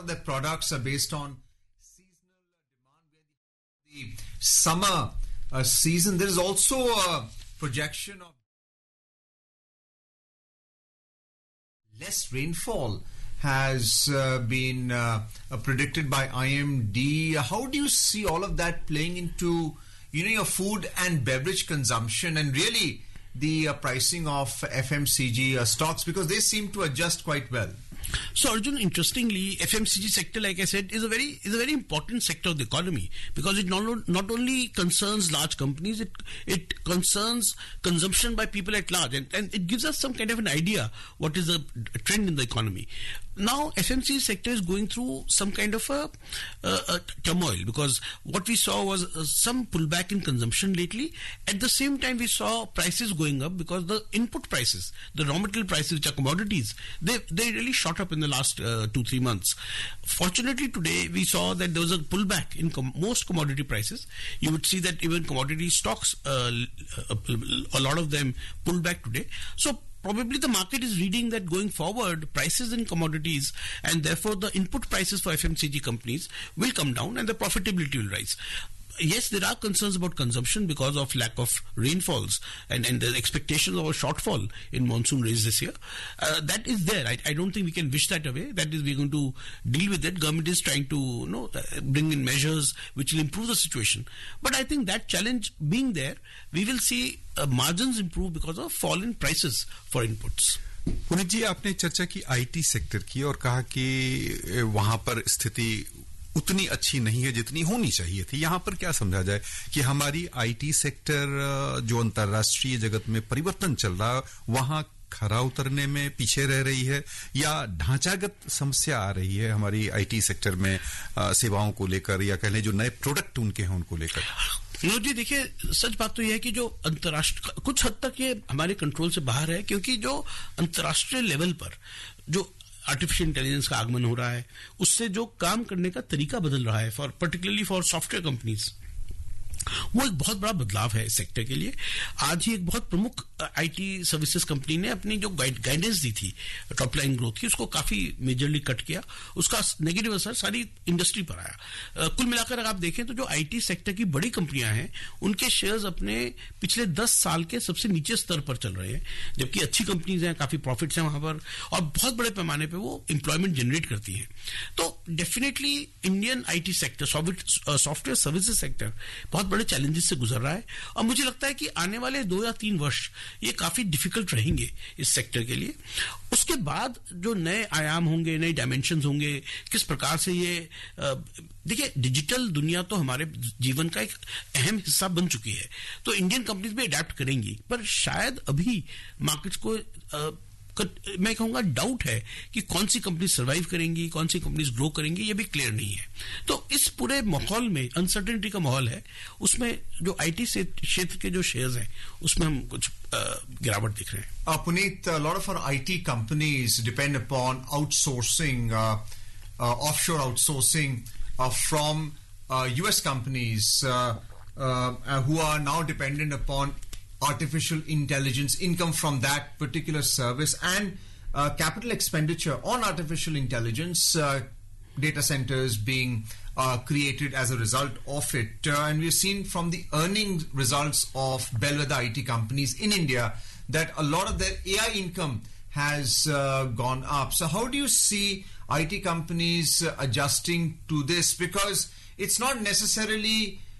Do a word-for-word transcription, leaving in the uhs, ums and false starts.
of their products are based on seasonal demand. Where the summer uh, season, there is also a projection of less rainfall has uh, been uh, uh, predicted by I M D. How do you see all of that playing into, you know, your food and beverage consumption and really the uh, pricing of F M C G uh, stocks, because they seem to adjust quite well? So Arjun, interestingly, F M C G sector, like I said, is a very is a very important sector of the economy, because it not, not only concerns large companies, it it concerns consumption by people at large, and, and it gives us some kind of an idea what is the trend in the economy. Now, F M C G sector is going through some kind of a, a, a turmoil, because what we saw was uh, some pullback in consumption lately. At the same time, we saw prices going up because the input prices, the raw material prices, which are commodities, they they really shot up in the last uh, two three months. Fortunately, today we saw that there was a pullback in com- most commodity prices. You would see that even commodity stocks, uh, a, a lot of them pulled back today. So probably the market is reading that going forward, prices in commodities and therefore the input prices for F M C G companies will come down and the profitability will rise. Yes, there are concerns about consumption because of lack of rainfalls and, and the expectations of a shortfall in monsoon rains this year. Uh, that is there. I, I don't think we can wish that away. That is, we're going to deal with it. Government is trying to you know, uh, bring in measures which will improve the situation. But I think that challenge being there, we will see uh, margins improve because of fall in prices for inputs. Puneet जी, आपने चर्चा की IT sector की और कहा कि वहां पर स्थिति उतनी अच्छी नहीं है जितनी होनी चाहिए थी. यहां पर क्या समझा जाए कि हमारी आईटी सेक्टर जो अंतर्राष्ट्रीय जगत में परिवर्तन चल रहा है वहां खरा उतरने में पीछे रह रही है, या ढांचागत समस्या आ रही है हमारी आईटी सेक्टर में सेवाओं को लेकर, या कह लें जो नए प्रोडक्ट उनके हैं उनको लेकर? विनोद जी, देखिए, सच बात तो यह है कि जो अंतर्राष्ट्रीय कुछ हद तक ये हमारे कंट्रोल से बाहर है, क्योंकि जो अंतर्राष्ट्रीय लेवल पर जो आर्टिफिशियल इंटेलिजेंस का आगमन हो रहा है, उससे जो काम करने का तरीका बदल रहा है, for particularly for software companies, वो एक बहुत बड़ा बदलाव है इस सेक्टर के लिए. आज ही एक बहुत प्रमुख आईटी सर्विसेज कंपनी ने अपनी जो गाइडेंस दी थी टॉप लाइन ग्रोथ की, उसको काफी मेजरली कट किया. उसका नेगेटिव असर सारी इंडस्ट्री पर आया. कुल मिलाकर अगर आप देखें तो जो आईटी सेक्टर की बड़ी कंपनियां हैं, उनके शेयर्स अपने पिछले दस साल के सबसे नीचे स्तर पर चल रहे हैं, जबकि अच्छी कंपनीज हैं, काफी प्रॉफिट्स हैं वहां पर, और बहुत बड़े पैमाने पर वो एम्प्लॉयमेंट जनरेट करती हैं. तो definitely Indian IT sector, software services sector बहुत बड़े चैलेंजेस से गुजर रहा है, और मुझे लगता है कि आने वाले दो या तीन वर्ष ये काफी डिफिकल्ट रहेंगे इस सेक्टर के लिए. उसके बाद जो नए आयाम होंगे, नए डायमेंशंस होंगे, किस प्रकार से ये, देखिए, डिजिटल दुनिया तो हमारे जीवन का एक अहम हिस्सा बन चुकी है, तो इंडियन कंपनीज भी अडेप्ट करेंगी, पर शायद अभी मार्केट्स को आ, मैं कहूंगा डाउट है कि कौन सी कंपनी सर्वाइव करेंगी, कौन सी कंपनीज ग्रो करेंगी, ये भी क्लियर नहीं है. तो इस पूरे माहौल में, अनसर्टेनिटी का माहौल है, उसमें जो आईटी से क्षेत्र के जो शेयर्स हैं उसमें हम कुछ गिरावट देख रहे हैं. uh, Puneet, a lot of our I T companies depend upon outsourcing, uh, uh, offshore outsourcing uh, from uh, U S companies uh, uh, who are now dependent upon artificial intelligence, income from that particular service, and uh, capital expenditure on artificial intelligence, uh, data centers being uh, created as a result of it. Uh, and we've seen from the earnings results of bellwether I T companies in India that a lot of their A I income has uh, gone up. So how do you see I T companies uh, adjusting to this? Because it's not necessarily